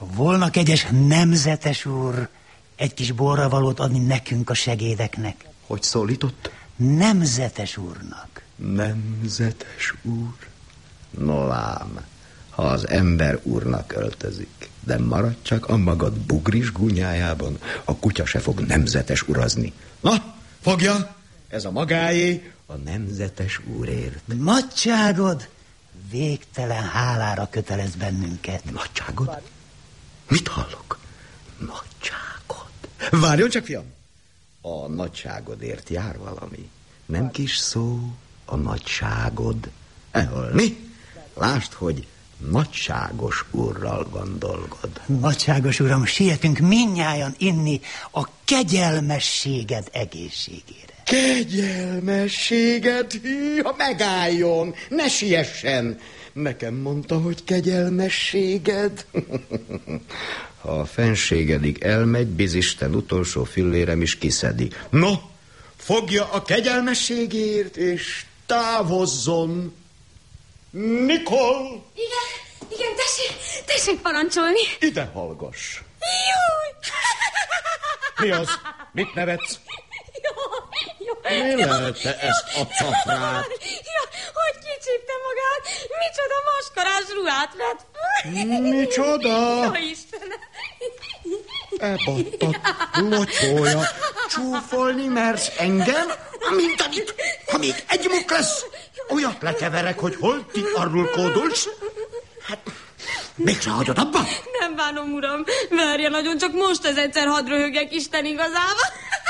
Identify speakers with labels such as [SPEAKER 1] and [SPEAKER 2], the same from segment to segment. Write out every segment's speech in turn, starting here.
[SPEAKER 1] Volna kegyes nemzetes úr egy kis borravalót adni nekünk a segédeknek.
[SPEAKER 2] Hogy szólított?
[SPEAKER 1] Nemzetes úrnak.
[SPEAKER 2] Nemzetes úr? No lám, ha az ember úrnak öltözik, de marad csak a magad bugris gúnyájában, a kutya se fog nemzetes urazni. Na, fogja! Ez a magáé, a nemzetes úrért.
[SPEAKER 1] Nagyságod végtelen hálára kötelez bennünket.
[SPEAKER 2] Nagyságod? Mit hallok? Nagyságod. Várjon csak, fiam! A nagyságodért jár valami. Nem kis szó a nagyságod. Elholni? Lásd, hogy nagyságos úrral van dolgod.
[SPEAKER 1] Nagyságos uram, sietünk mindnyájan inni a kegyelmességed egészségére.
[SPEAKER 2] Kegyelmességed? Ha megálljon, ne siessen. Nekem mondta, hogy kegyelmességed. Ha a fenségedig elmegy, bizisten utolsó fillérem is kiszedi. No, fogja a kegyelmességért, és távozzon. Nikol!
[SPEAKER 3] Igen, tessék parancsolni.
[SPEAKER 2] Ide hallgass.
[SPEAKER 3] Júj!
[SPEAKER 2] Mi az? Mit nevetsz?
[SPEAKER 3] Jó.
[SPEAKER 2] Mi lelte ezt a cafrát?
[SPEAKER 3] Hogy kicsípte magát? Micsoda maskarás ruhát vett.
[SPEAKER 2] Micsoda?
[SPEAKER 3] Jó Istenem.
[SPEAKER 2] Ebattat, locsója. Csúfolni mersz engem? Mindenit, ha még egy muk lesz, olyat lekeverek, hogy hol ti arrulkódulsz. Hát, mégse hagyod abba?
[SPEAKER 3] Nem bánom, uram. Várja nagyon, csak most az egyszer hadd röhögjek Isten igazába.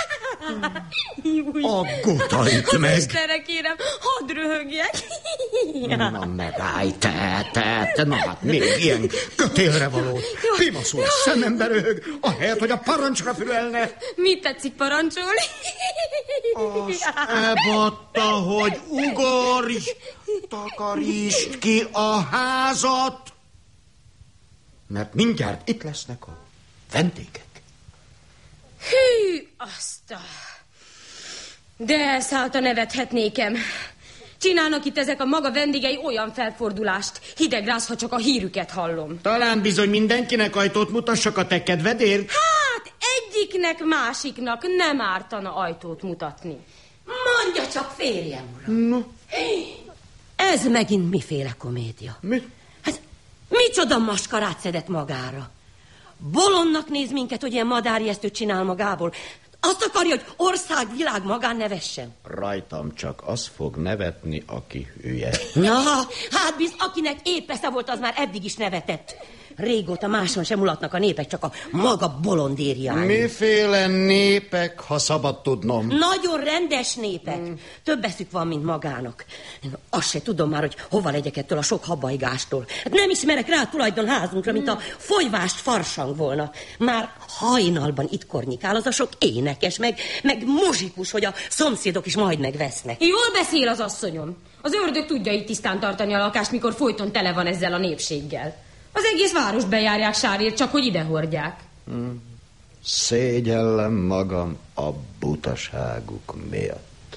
[SPEAKER 2] Aggotajt meg.
[SPEAKER 3] Istenre kérem, hadd röhögjek.
[SPEAKER 2] Na megállj, te. Na hát még ilyen kötélre való. Pimaszul szemembe röhög, ahelyett, hogy a parancsra fülelne.
[SPEAKER 3] Mit tetszik parancsolni?
[SPEAKER 2] Azt ebatta, hogy ugorj, takarítsd ki a házat, mert mindjárt itt lesznek a vendégek.
[SPEAKER 3] Hű, azt de elszállt a nevethetnékem. Csinálnak itt ezek a maga vendégei olyan felfordulást. Hidegrász, ha csak a hírüket hallom.
[SPEAKER 2] Talán bizony mindenkinek ajtót mutassak a te kedvedért.
[SPEAKER 3] Hát egyiknek másiknak nem ártana ajtót mutatni.
[SPEAKER 4] Mondja csak, férjem, uram.
[SPEAKER 2] No.
[SPEAKER 4] Ez megint miféle komédia?
[SPEAKER 2] Mi?
[SPEAKER 4] Hát micsoda maskarát szedett magára? Bolondnak néz minket, hogy ilyen madárijesztőt csinál magából. Azt akarja, hogy ország, világ magán nevessen.
[SPEAKER 2] Rajtam csak az fog nevetni, aki hülye.
[SPEAKER 4] Na, hát biz, akinek épp esze volt, az már eddig is nevetett. Régóta máson sem mulatnak a népek, csak a maga bolondériány.
[SPEAKER 2] Miféle népek, ha szabad tudnom?
[SPEAKER 4] Nagyon rendes népek. Több eszük van, mint magának. Azt se tudom már, hogy hova legyek ettől a sok habajgástól. Hát nem ismerek rá a tulajdonházunkra, mint a folyvást farsang volna. Már hajnalban itt kornyikál az a sok énekes, meg muzsikus, hogy a szomszédok is majd megvesznek.
[SPEAKER 3] Jól beszél az asszonyom. Az ördög tudja itt tisztán tartani a lakást, mikor folyton tele van ezzel a népséggel. Az egész várost bejárják sárért, csak hogy ide hordják.
[SPEAKER 2] Szégyellem magam a butaságuk miatt.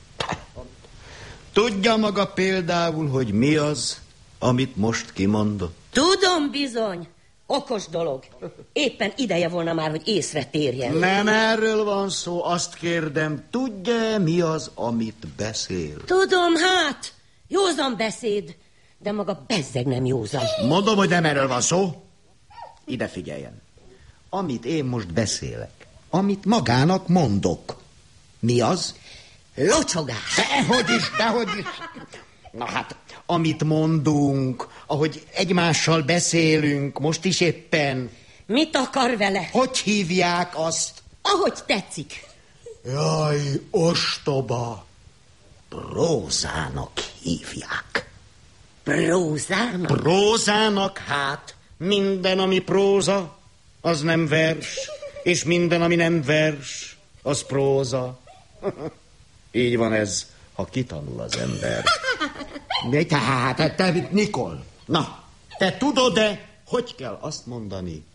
[SPEAKER 2] Tudja maga például, hogy mi az, amit most kimondott?
[SPEAKER 4] Tudom bizony. Okos dolog. Éppen ideje volna már, hogy észre térjen.
[SPEAKER 2] Nem erről van szó, azt kérdem, tudja mi az, amit beszél?
[SPEAKER 4] Tudom, hát, józan beszéd, de maga bezzeg nem józan.
[SPEAKER 2] Mondom, hogy nem erről van szó. Ide figyeljen. Amit én most beszélek, amit magának mondok, mi az?
[SPEAKER 4] Locsogás.
[SPEAKER 2] Dehogy is. Na hát, amit mondunk, ahogy egymással beszélünk, most is éppen.
[SPEAKER 4] Mit akar vele?
[SPEAKER 2] Hogy hívják azt?
[SPEAKER 4] Ahogy tetszik.
[SPEAKER 2] Jaj, ostoba. Prózának hívják.
[SPEAKER 4] Prózának?
[SPEAKER 2] Prózának, hát. Minden, ami próza, az nem vers. És minden, ami nem vers, az próza. Így van ez, ha kitanul az ember. Mi tehát, te Nikol? Na, te tudod-e, hogy kell azt mondani?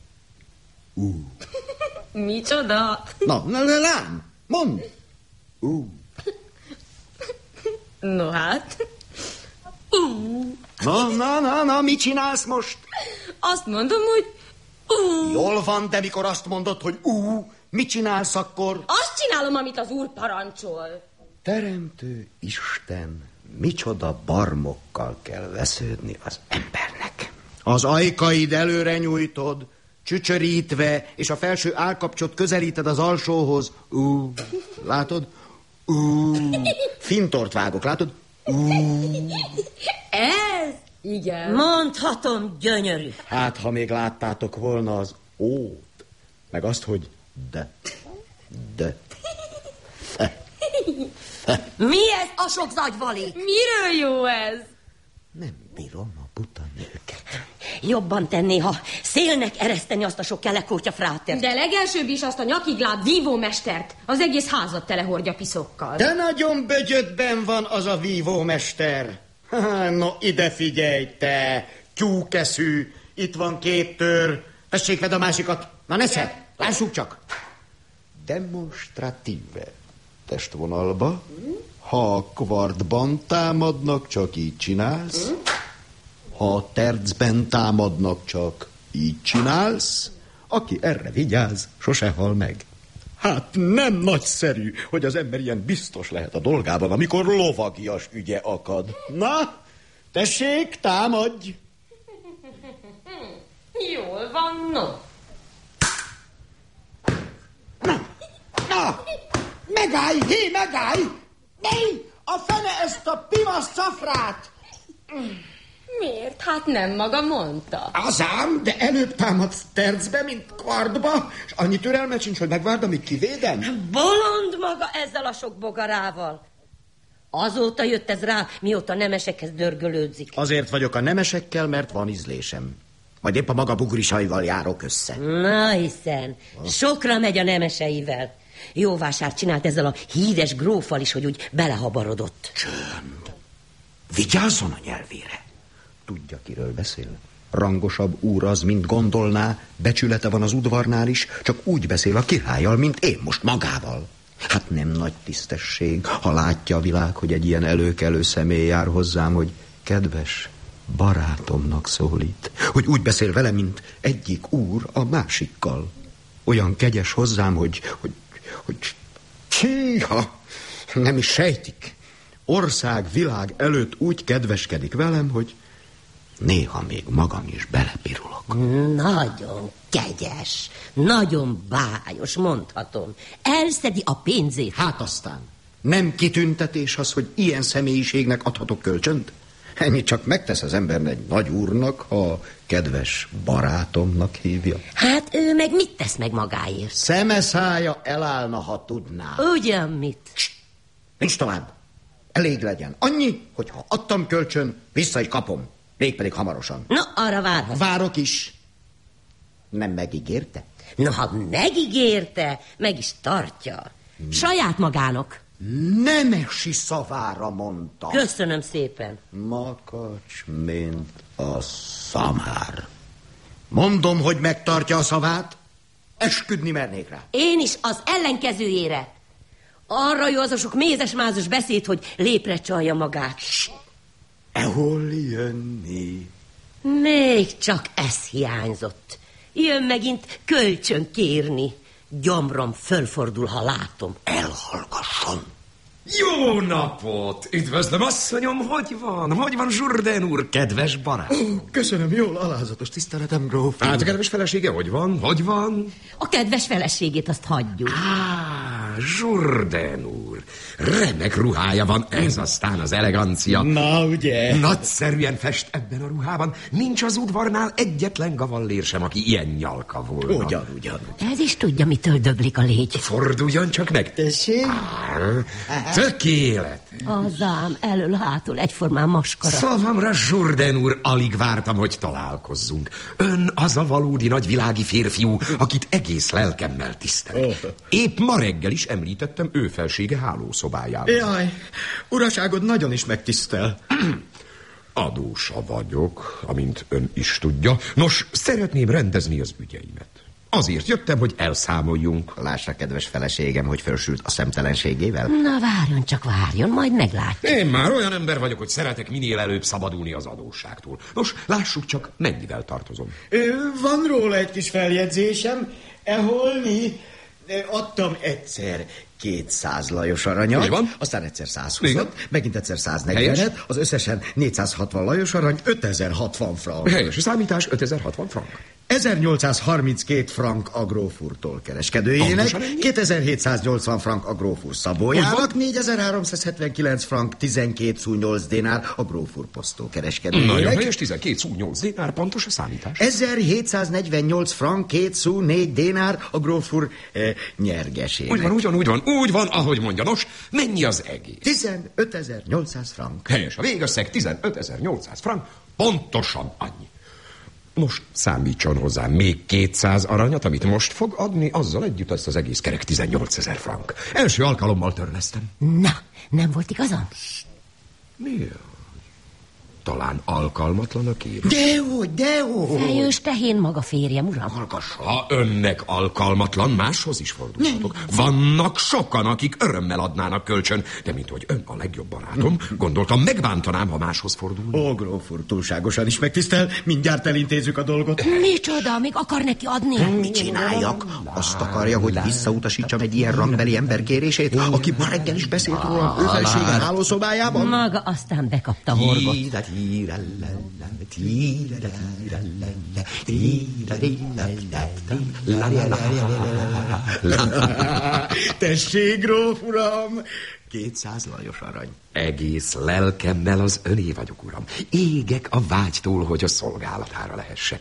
[SPEAKER 3] Micsoda?
[SPEAKER 2] Na, lám, mondd.
[SPEAKER 3] No hát.
[SPEAKER 2] Na, mit csinálsz most?
[SPEAKER 3] Azt mondom, hogy
[SPEAKER 2] Jól van, de mikor azt mondod, hogy mit csinálsz akkor?
[SPEAKER 3] Azt csinálom, amit az úr parancsol.
[SPEAKER 2] Teremtő Isten, micsoda barmokkal kell vesződni az embernek. Az ajkaid előre nyújtod, csücsörítve, és a felső állkapcsot közelíted az alsóhoz. Látod? Fintort vágok, látod?
[SPEAKER 3] Ez? Igen.
[SPEAKER 4] Mondhatom, gyönyörű.
[SPEAKER 2] Hát, ha még láttátok volna az ót, meg azt, hogy de.
[SPEAKER 4] Mi ez a sok zagyvalék?
[SPEAKER 3] Miről jó ez?
[SPEAKER 2] Nem bírom a buta nőket.
[SPEAKER 4] Jobban tenné, ha szélnek ereszteni azt a sok kelekótya frátert.
[SPEAKER 3] De legelsőbb is azt a nyakigláb vívómestert. Az egész házat telehordja piszokkal.
[SPEAKER 2] De nagyon bögyödben van az a vívómester. No, ide figyelj, te tyúkeszű. Itt van 2 tör. Tessék, vedd a másikat. Na, nesze, lássuk csak. Demonstratíve testvonalba. Ha a kvartban támadnak, csak így csinálsz. Ha a tercben támadnak, csak így csinálsz. Aki erre vigyáz, sose hal meg. Hát nem nagyszerű, hogy az ember ilyen biztos lehet a dolgában, amikor lovagias ügye akad. Na, tessék, támadj!
[SPEAKER 3] Jól van, no.
[SPEAKER 2] Na, megállj, megállj! A fene ezt a pimasz szafrát!
[SPEAKER 3] Miért? Hát nem maga mondta.
[SPEAKER 2] Azám, de előbb támadsz tercbe, mint kvartba, és annyi türelmet sincs, hogy megvárd, amíg kivédem.
[SPEAKER 4] Bolond maga ezzel a sok bogarával. Azóta jött ez rá, mióta nemesekhez dörgölődzik.
[SPEAKER 2] Azért vagyok a nemesekkel, mert van ízlésem. Majd épp a maga bugrisaival járok össze.
[SPEAKER 4] Na hiszen, sokra megy a nemeseivel. Jó vásárt csinált ezzel a híres gróffal is, hogy úgy belehabarodott.
[SPEAKER 2] Csönd. Vigyázzon a nyelvére. Tudja, kiről beszél? Rangosabb úr az, mint gondolná, becsülete van az udvarnál is, csak úgy beszél a királlyal, mint én most magával. Hát nem nagy tisztesség, ha látja a világ, hogy egy ilyen előkelő személy jár hozzám, hogy kedves barátomnak szólít. Hogy úgy beszél vele, mint egyik úr a másikkal. Olyan kegyes hozzám, hogy csíha, nem is sejtik. Ország, világ előtt úgy kedveskedik velem, hogy néha még magam is belepirulok.
[SPEAKER 4] Nagyon kegyes, nagyon bájos, mondhatom. Elszedi a pénzét.
[SPEAKER 2] Hát aztán, nem kitüntetés az, hogy ilyen személyiségnek adhatok kölcsönt? Ennyi csak megtesz az ember egy nagy úrnak, ha kedves barátomnak hívja.
[SPEAKER 4] Hát ő meg mit tesz meg magáért?
[SPEAKER 2] Szeme szája elállna, ha tudná.
[SPEAKER 4] Ugyan mit?
[SPEAKER 2] Nincs tovább. Elég legyen. Annyi, hogy ha adtam kölcsön, vissza is kapom. Mégpedig hamarosan.
[SPEAKER 4] No, arra várhat.
[SPEAKER 2] Várok is. Nem megígérte?
[SPEAKER 4] No, ha megígérte, meg is tartja. Saját magának.
[SPEAKER 2] Nemesi szavára mondta.
[SPEAKER 4] Köszönöm szépen.
[SPEAKER 2] Makacs, mint a szamár. Mondom, hogy megtartja a szavát, esküdni mernék rá.
[SPEAKER 4] Én is az ellenkezőjére. Arra jó az a sok mézes-mázos beszéd, hogy lépre csalja magát.
[SPEAKER 2] Hol jönni?
[SPEAKER 4] Még csak ez hiányzott. Jön megint kölcsön kérni. Gyomrom fölfordul, ha látom.
[SPEAKER 2] Elhallgasson.
[SPEAKER 5] Jó napot! Üdvözlöm, asszonyom, hogy van? Hogy van Jourdain úr, kedves barát?
[SPEAKER 2] Köszönöm, jól, alázatos tiszteletem, gróf.
[SPEAKER 5] Hát a kedves felesége hogy van? Hogy van?
[SPEAKER 4] A kedves feleségét azt hagyjuk.
[SPEAKER 5] Jourdain úr, remek ruhája van, ez aztán az elegancia.
[SPEAKER 2] Na, ugye?
[SPEAKER 5] Nagyszerűen fest ebben a ruhában. Nincs az udvarnál egyetlen gavallér sem, aki ilyen nyalka volna.
[SPEAKER 2] Ugyan.
[SPEAKER 4] Ez is tudja, mitől döblik a légy.
[SPEAKER 5] Forduljon csak meg.
[SPEAKER 2] Tessék?
[SPEAKER 5] Tökélet.
[SPEAKER 4] Azám, elől-hátul egyformán maskara.
[SPEAKER 5] Szavamra, Jourdain úr, alig vártam, hogy találkozzunk. Ön az a valódi nagyvilági férfiú, akit egész lelkemmel tisztelek. Épp ma reggel is említettem ő felsége hálószobájában.
[SPEAKER 2] Jaj, uraságod nagyon is megtisztel.
[SPEAKER 5] Adósa vagyok, amint ön is tudja. Nos, szeretném rendezni az ügyeimet. Azért jöttem, hogy elszámoljunk.
[SPEAKER 6] Lássa, kedves feleségem, hogy fölsült a szemtelenségével.
[SPEAKER 4] Na, várjon, majd meglátjuk.
[SPEAKER 5] Én már olyan ember vagyok, hogy szeretek minél előbb szabadulni az adósságtól. Nos, lássuk csak, mennyivel tartozom.
[SPEAKER 2] Van róla egy kis feljegyzésem. Holmi? Adtam egyszer 200 Lajos aranyat, aztán egyszer 120-at, megint egyszer 140-et, az összesen 460 Lajos arany, 5060 frank.
[SPEAKER 5] Helyes a számítás, 5060 frank.
[SPEAKER 2] 1832 frank a grófúrtól kereskedőjének, 2780 frank a grófúr szabójának, 4379 frank 12 szú 8 dénár a grófúr posztó kereskedőjének.
[SPEAKER 5] Nagyon helyes, 12 szú 8 dénár, pontos a számítás.
[SPEAKER 2] 1748 frank 2 szú 4 dénár a grófúr nyergesének.
[SPEAKER 5] Úgy van, ahogy mondja. Nos, mennyi az egész?
[SPEAKER 2] 15.800 frank.
[SPEAKER 5] Helyes a végösszeg, 15.800 frank, pontosan annyi. Most számítson hozzá még 200 aranyat, amit most fog adni, azzal együtt ezt az egész kerek 18.000 frank. Első alkalommal törlesztem.
[SPEAKER 4] Na, nem volt igazam?
[SPEAKER 5] Mi? Talán alkalmatlan a kérés.
[SPEAKER 2] Dehogy.
[SPEAKER 4] Fejős tehén maga férjem, uram.
[SPEAKER 5] Hallgass, ha önnek alkalmatlan, máshoz is fordulhatok. Vannak sokan, akik örömmel adnának kölcsön, de mint hogy ön a legjobb barátom, gondoltam, megbántanám, ha máshoz fordul.
[SPEAKER 2] Ó, grófúr, túlságosan is megtisztel, mindjárt elintézzük a dolgot.
[SPEAKER 4] Micsoda, még akar neki adni?
[SPEAKER 6] Mit csináljak? Azt akarja, hogy visszautasítsam egy ilyen rangbeli ember kérését, aki ma reggel is beszélt róla ő felsége hálószobájában?
[SPEAKER 4] Maga aztán bekapta horgot.
[SPEAKER 2] Tessék, gróf uram! 200 Lajos arany.
[SPEAKER 5] Egész lelkemmel az öné vagyok, uram. Égek a vágytól, hogy a szolgálatára lehessek.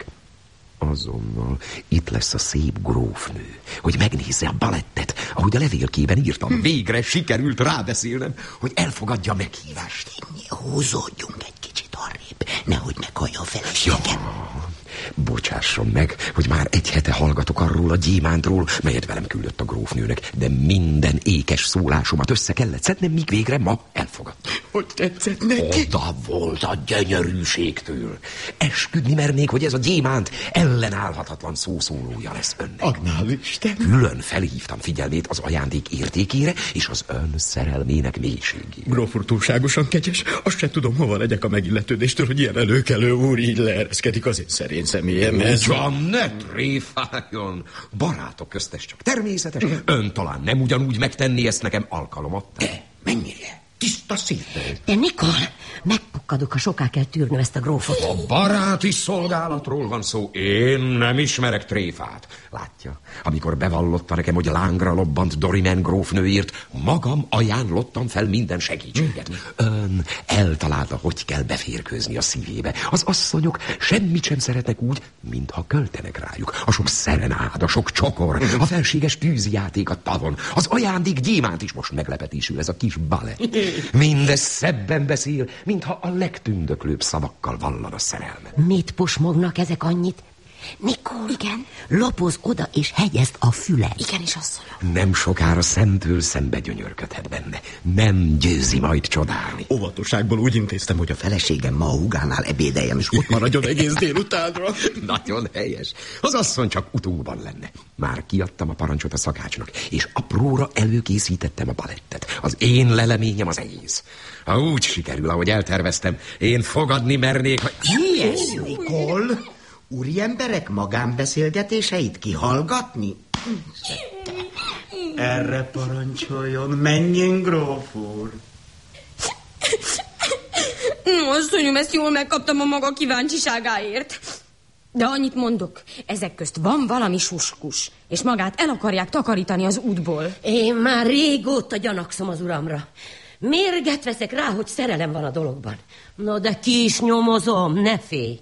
[SPEAKER 5] Azonnal itt lesz a szép grófnő, hogy megnézze a balettet, ahogy a levélkében írtam. Végre sikerült rábeszélnem, hogy elfogadja a meghívást.
[SPEAKER 6] Húzódjunk egy kicsit arrébb, nehogy meghallja a feleségem.
[SPEAKER 5] Bocsásson meg, hogy már egy hete hallgatok arról a gyémántról, melyet velem küldött a grófnőnek, de minden ékes szólásomat össze kellett szednem, míg végre ma elfogadta.
[SPEAKER 2] Hogy tetszett neki?
[SPEAKER 5] Oda volt a gyönyörűségtől. Esküdni mernék, hogy ez a gyémánt ellenállhatatlan szószólója lesz önnek.
[SPEAKER 2] Adnál Isten!
[SPEAKER 5] Külön felhívtam figyelmét az ajándék értékére és az ön szerelmének mélységére.
[SPEAKER 2] Gróf úr túlságosan kegyes, azt sem tudom, hova legyek a megilletődéstől, hogy ilyen előkelő úr így leereszkedik az én szerény személyemhez.
[SPEAKER 5] Ugyan ne tréfáljon! Barátok közt ez csak természetes. Ön talán nem ugyanúgy megtenni ezt nekem alkalomatta.
[SPEAKER 6] Mennyire? Tiszta szívvel.
[SPEAKER 4] De Nikol, megpukkadok, ha soká kell tűrnöm ezt a grófot.
[SPEAKER 5] A baráti szolgálatról van szó. Én nem ismerek tréfát. Látja, amikor bevallotta nekem, hogy lángra lobbant Dorimen grófnőért, magam ajánlottam fel minden segítséget. Ön eltalálta, hogy kell beférkőzni a szívébe. Az asszonyok semmit sem szeretnek úgy, mintha költenek rájuk. A sok szerenád, a sok csokor, a felséges tűzijáték a tavon, az ajándék gyémánt is most meglepetésül ez a kis balett. Mindez szebben beszél, mintha a legtündöklőbb szavakkal vallana szerelmet.
[SPEAKER 4] Mit pusmognak ezek annyit? Nikol,
[SPEAKER 3] igen?
[SPEAKER 4] Lopoz oda és hegyezd a füle.
[SPEAKER 3] Igenis, asszonyom.
[SPEAKER 5] Nem sokára szemtől szembe gyönyörködhet benne. Nem győzi majd csodálni.
[SPEAKER 2] Óvatosságból úgy intéztem, hogy a
[SPEAKER 6] Feleségem ma a húgánál ebédeljen, és ott
[SPEAKER 2] maradjon egész délutánra.
[SPEAKER 5] Nagyon helyes. Az asszony csak utóban lenne. Már kiadtam a parancsot a szakácsnak, és apróra előkészítettem a balettet. Az én leleményem az egész. Ha úgy sikerül, ahogy elterveztem, én fogadni mernék, hogy...
[SPEAKER 6] Mi ez, Nikol? Úri emberek magánbeszélgetéseit kihallgatni?
[SPEAKER 2] Erre parancsoljon, menjen, gróf úr.
[SPEAKER 3] Asszonyom, ezt jól megkaptam a maga kíváncsiságáért. De annyit mondok, ezek közt van valami suskus, és magát el akarják takarítani az útból.
[SPEAKER 4] Én már régóta gyanakszom az uramra. Mérget veszek rá, hogy szerelem van a dologban. No, de ki is nyomozom, ne félj.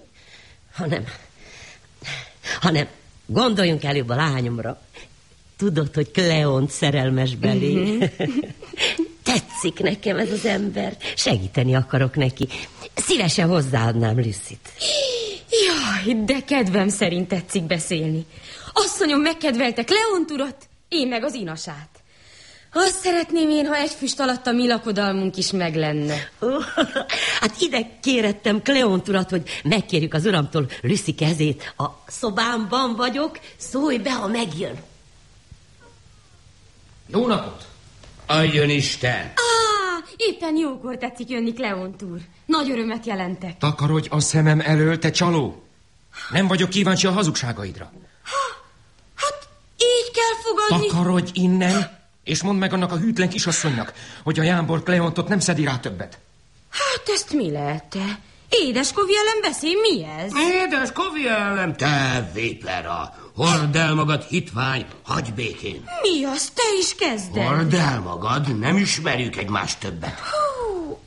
[SPEAKER 4] Hanem gondoljunk előbb a lányomra. Tudod, hogy Kleont szerelmes belé. Tetszik nekem ez az ember. Segíteni akarok neki. Szívesen hozzáadnám Lucyt.
[SPEAKER 3] Jaj, de kedvem szerint tetszik beszélni. Asszonyom megkedvelte Kleont urat, én meg az inasát. Azt szeretném én, ha egy füst alatt a mi lakodalmunk is meg lenne.
[SPEAKER 4] Hát ide kérettem Kleont urat, hogy megkérjük az uramtól Lucy kezét. A szobámban vagyok, szólj be, ha megjön.
[SPEAKER 7] Jó napot! Adjon Isten!
[SPEAKER 3] Éppen jókor tetszik jönni, Kleont úr. Nagy örömet jelentek.
[SPEAKER 7] Takarodj a szemem elől, te csaló! Nem vagyok kíváncsi a hazugságaidra.
[SPEAKER 3] Hát így kell fogadni.
[SPEAKER 7] Takarodj innen, és mondd meg annak a hűtlen kisasszonynak, hogy a jámbor Kleontot nem szedi rá többet.
[SPEAKER 3] Hát ezt mi lehet-e? Édeskovi ellen beszél, mi ez?
[SPEAKER 8] Édeskovi ellen, te véplera! Hordd el magad, hitvány, hagyj békén!
[SPEAKER 3] Mi az, te is kezded?
[SPEAKER 8] Hordd el magad, nem ismerjük egymást többet.
[SPEAKER 3] Hú,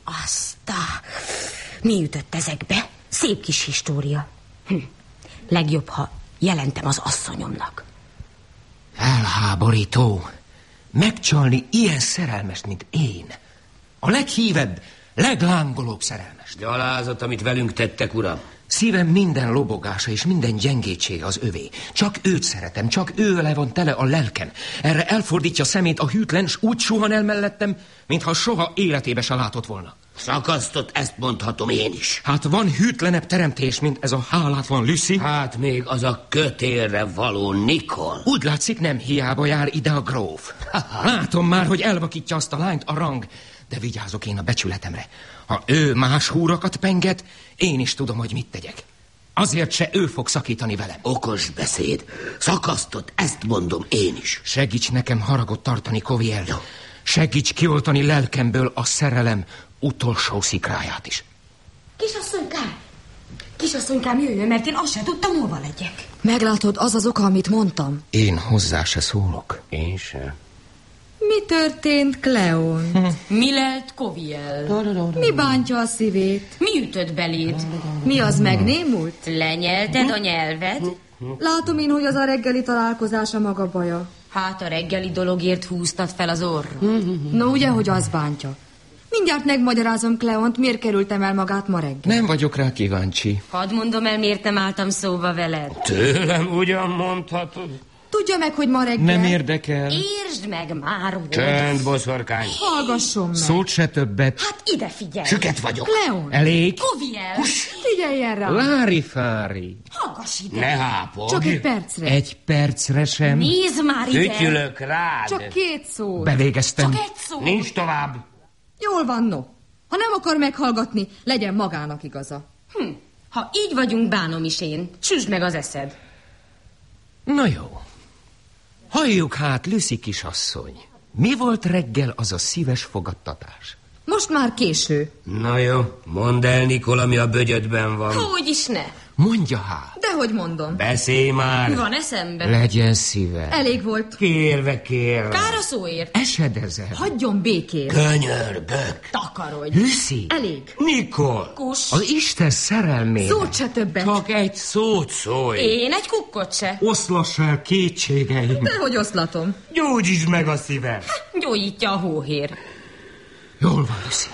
[SPEAKER 3] mi ütött ezekbe? Szép kis história. Legjobb, ha jelentem az asszonyomnak.
[SPEAKER 7] Elháborító. Megcsalni ilyen szerelmest, mint én. A leghívebb, leglángolóbb szerelmest.
[SPEAKER 8] Gyalázat, amit velünk tettek, uram.
[SPEAKER 7] Szívem minden lobogása és minden gyengétsége az övé. Csak őt szeretem, csak ő vele van tele a lelkem. Erre elfordítja szemét a hűtlen, s úgy suhan el mellettem, mintha soha életébe se látott volna.
[SPEAKER 8] Szakasztott, ezt mondhatom én is.
[SPEAKER 7] Hát van hűtlenebb teremtés, mint ez a hálátlan Lucy?
[SPEAKER 8] Hát még az a kötélre való Nicole.
[SPEAKER 7] Úgy látszik, nem hiába jár ide a gróf. Látom már, hogy elvakítja azt a lányt a rang, de vigyázok én a becsületemre. Ha ő más húrakat penget, én is tudom, hogy mit tegyek. Azért se ő fog szakítani velem.
[SPEAKER 8] Okos beszéd. Szakasztott, ezt mondom én is.
[SPEAKER 7] Segíts nekem haragot tartani, Coviel. Segíts kioltani lelkemből a szerelem utolsó szikráját is.
[SPEAKER 3] Kisasszonykám, jöjjön, mert én azt sem tudtam, hova legyek.
[SPEAKER 9] Meglátod, az az oka, amit mondtam?
[SPEAKER 7] Én hozzá se szólok.
[SPEAKER 8] Én sem.
[SPEAKER 9] Mi történt, Kleon?
[SPEAKER 3] Mi lelt Coviel?
[SPEAKER 9] Mi bántja a szívét?
[SPEAKER 3] Mi ütött beléd?
[SPEAKER 9] Mi az, megnémult?
[SPEAKER 3] Lenyelted a nyelved?
[SPEAKER 9] Látom én, hogy az a reggeli találkozása maga baja.
[SPEAKER 3] Hát a reggeli dologért húztad fel az orr.
[SPEAKER 9] No, ugye, hogy az bántja. Mindjárt megmagyarázom Kleont, miért kerültem el magát ma reggel.
[SPEAKER 7] Nem vagyok rá kíváncsi.
[SPEAKER 3] Hadd mondom el, miért nem álltam szóba veled.
[SPEAKER 8] Tőlem ugyan mondhatod.
[SPEAKER 9] Tudja meg, hogy ma reggel...
[SPEAKER 7] Nem érdekel.
[SPEAKER 3] Értsd meg már, hogy...
[SPEAKER 8] Csend, boszorkány.
[SPEAKER 9] Hallgasson meg.
[SPEAKER 7] Szót se többet.
[SPEAKER 3] Hát ide figyelj.
[SPEAKER 8] Süket vagyok.
[SPEAKER 9] Kleon,
[SPEAKER 7] Elég?
[SPEAKER 3] Coviel.
[SPEAKER 9] figyeljen rá.
[SPEAKER 7] Lári-fári.
[SPEAKER 3] Hallgass ide.
[SPEAKER 8] Ne hápogj.
[SPEAKER 9] Csak egy percre.
[SPEAKER 7] Egy percre sem.
[SPEAKER 3] Nézd már ide.
[SPEAKER 8] Fütyülök rád.
[SPEAKER 9] Csak 2 szó.
[SPEAKER 7] Bevégeztem.
[SPEAKER 3] Csak egy szó.
[SPEAKER 8] Nincs tovább.
[SPEAKER 9] Jól van, no. Ha nem akar meghallgatni, legyen magának igaza.
[SPEAKER 3] Ha így vagyunk, bánom is én. Süsd meg az eszed.
[SPEAKER 7] Na jó. Halljuk hát, Lucy kisasszony. Mi volt reggel az a szíves fogadtatás?
[SPEAKER 9] Most már késő.
[SPEAKER 8] Na jó, mondd el, Nicole, ami a bögyödben van.
[SPEAKER 3] Hogy is ne.
[SPEAKER 7] Mondja hát.
[SPEAKER 9] Dehogy mondom.
[SPEAKER 8] Beszélj már.
[SPEAKER 3] Van eszembe.
[SPEAKER 7] Legyen szíve.
[SPEAKER 9] Elég volt.
[SPEAKER 8] Kérve.
[SPEAKER 3] Kár a szóért.
[SPEAKER 7] Esedezel.
[SPEAKER 9] Hagyjon békén.
[SPEAKER 8] Könyörbök.
[SPEAKER 3] Takarodj.
[SPEAKER 7] Lucy.
[SPEAKER 9] Elég.
[SPEAKER 8] Nicole.
[SPEAKER 3] Kus.
[SPEAKER 7] Az Isten szerelmére.
[SPEAKER 9] Szót se többet.
[SPEAKER 8] Csak egy szót szólj.
[SPEAKER 3] Én egy kukkot se.
[SPEAKER 7] Oszlass el kétségeim.
[SPEAKER 9] Dehogy oszlatom.
[SPEAKER 8] Gyógyítsd meg a szívem.
[SPEAKER 3] Gyógyítja a hóhér.
[SPEAKER 7] Jól van, Lucy.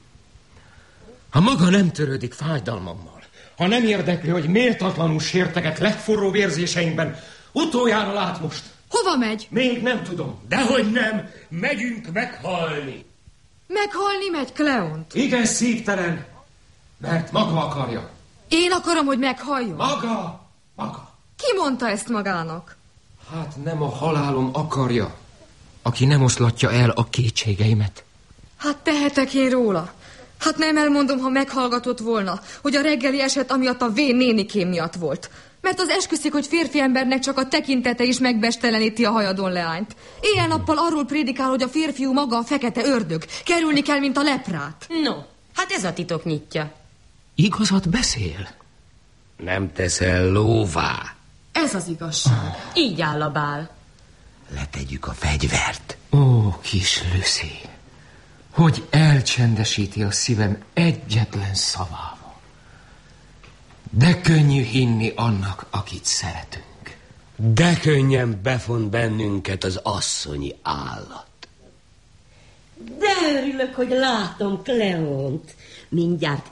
[SPEAKER 7] Ha maga nem törődik fájdalmammal, ha nem érdekli, hogy méltatlanul sértegek legforróbb érzéseinkben, utoljára lát most.
[SPEAKER 9] Hova megy?
[SPEAKER 7] Még nem tudom.
[SPEAKER 8] Dehogy nem, megyünk meghalni.
[SPEAKER 9] Meghalni megy Kleont.
[SPEAKER 7] Igen, szívtelen, mert maga akarja.
[SPEAKER 9] Én akarom, hogy meghalljon.
[SPEAKER 7] Maga.
[SPEAKER 9] Ki mondta ezt magának?
[SPEAKER 7] Hát nem a halálom akarja, aki nem oszlatja el a kétségeimet.
[SPEAKER 9] Hát tehetek én róla. Hát nem elmondom, ha meghallgatott volna, hogy a reggeli eset amiatt a vén nénikém miatt volt. Mert az esküszik, hogy férfi embernek csak a tekintete is megbesteleníti a hajadon leányt. Éjjel-nappal arról prédikál, hogy a férfiú maga a fekete ördög. Kerülni kell, mint a leprát.
[SPEAKER 3] No, hát ez a titok nyitja.
[SPEAKER 7] Igazat beszél?
[SPEAKER 8] Nem teszel lóvá.
[SPEAKER 9] Ez az igazság.
[SPEAKER 3] Így áll a bál.
[SPEAKER 8] Letegyük a fegyvert.
[SPEAKER 7] Ó, kis Lucy, hogy elcsendesíti a szívem egyetlen szavával. De könnyű hinni annak, akit szeretünk.
[SPEAKER 8] De könnyen befont bennünket az asszonyi állat.
[SPEAKER 4] De örülök, hogy látom Kleont. Mindjárt